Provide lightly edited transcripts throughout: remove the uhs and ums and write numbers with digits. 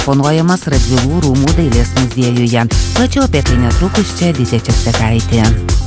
eksponuojamas Radvilų rūmų dailės muziejuje. Plačiau apie tai netrukus čia Edita Česnekaitė.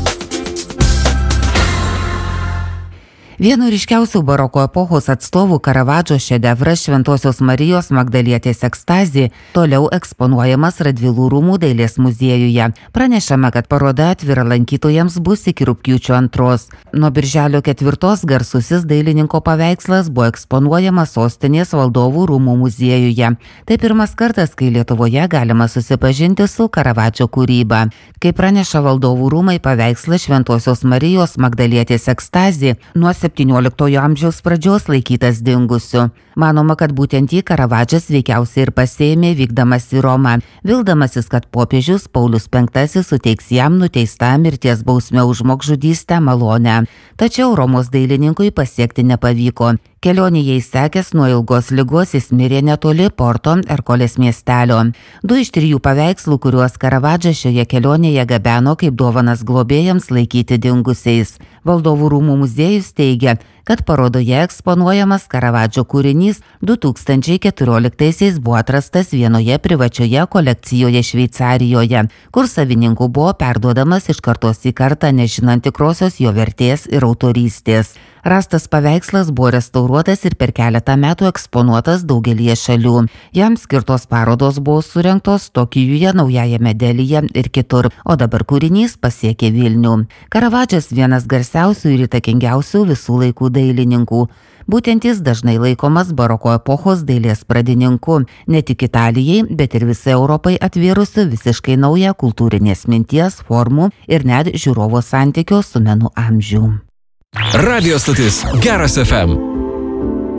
Vienu ryškiausių baroko epochos atstovų Karavadžo šedevras Šventosios Marijos Magdalietės ekstazė toliau eksponuojamas Radvilų rūmų dailės muziejuje. Pranešama, kad paroda atvira lankytojams bus iki rugpjūčio 2. Nuo birželio 4 garsusis dailininko paveikslas buvo eksponuojamas sostinės valdovų rūmų muziejuje. Tai pirmas kartas, kai Lietuvoje galima susipažinti su Karavadžo kūryba. Kaip praneša valdovų rūmai, paveikslas Šventosios Marijos Magdalietės ekstazė nuo 17 amžiaus pradžios laikytas dingusiu. Manoma, kad būtent jį Karavadžas veikiausiai ir pasėmė vykdamas į Romą, vildamasis, kad popiežius Paulius V suteiks jam nuteistą mirties bausmę už žmogžudystę malonę. Tačiau Romos dailininkui pasiekti nepavyko. Kelionėje įsekęs nuo ilgos ligos jis mirė netoli Porto Erkolės miestelio. 2 iš 3 paveikslų, kuriuos Karavadžas šioje kelionėje gabeno kaip dovanas globėjams, laikyti dingusiais. Valdovų rūmų muziejus teigia, kad parodoje eksponuojamas Karavadžo kūrinys 2014 buvo atrastas vienoje privačioje kolekcijoje Šveicarijoje, kur savininkų buvo perduodamas iš kartos į kartą, nežinant tikrosios jo vertės ir autorystės. Rastas paveikslas buvo restauruotas ir per keletą metų eksponuotas daugelie šalių. Jam skirtos parodos buvo surengtos Tokijuje, Naujajame Delyje ir kitur, o dabar kūrinys pasiekė Vilnių. Karavadžas vienas garsiausių ir įtakingiausių visų laikų dailininkų. Būtent jis dažnai laikomas baroko epochos dailės pradininku, ne tik Italijai, bet ir visai Europai atvėrusiu visiškai naują kultūrinės minties, formų ir net žiūrovo santykio su menu amžių. Radio stotis Geras FM.